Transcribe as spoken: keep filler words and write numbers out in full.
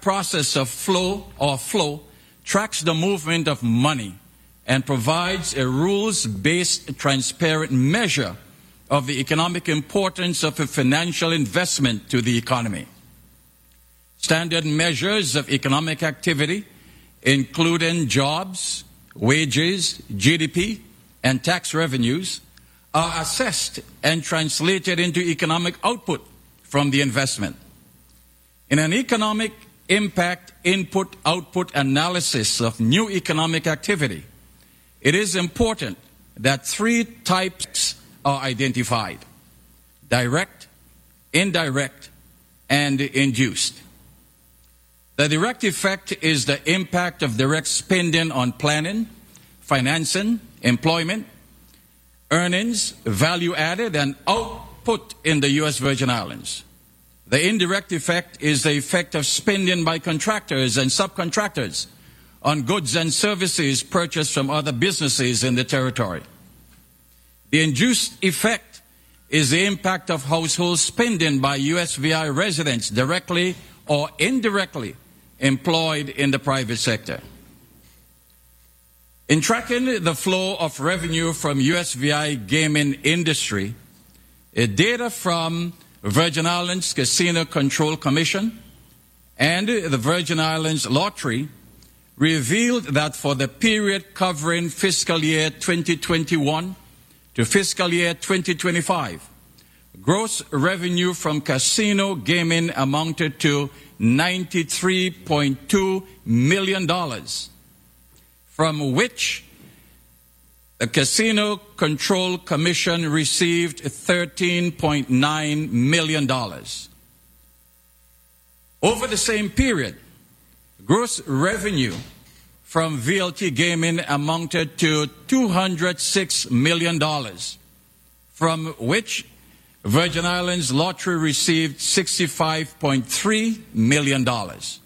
process of flow or flow tracks the movement of money and provides a rules-based, transparent measure of the economic importance of a financial investment to the economy. Standard measures of economic activity, including jobs, wages, G D P, and tax revenues, are assessed and translated into economic output from the investment. In an economic impact input-output analysis of new economic activity, it is important that three types are identified: direct, indirect, and induced. The direct effect is the impact of direct spending on planning, financing, employment, earnings, value added, and output in the U S Virgin Islands. The indirect effect is the effect of spending by contractors and subcontractors on goods and services purchased from other businesses in the territory. The induced effect is the impact of household spending by U S V I residents directly or indirectly employed in the private sector. In tracking the flow of revenue from U S V I gaming industry, data from Virgin Islands Casino Control Commission and the Virgin Islands Lottery revealed that for the period covering fiscal year twenty twenty-one to fiscal year twenty twenty-five, gross revenue from casino gaming amounted to ninety-three point two million dollars, from which the Casino Control Commission received thirteen point nine million dollars. Over the same period, gross revenue from V L T gaming amounted to two hundred six million dollars, from which Virgin Islands Lottery received sixty-five point three million dollars.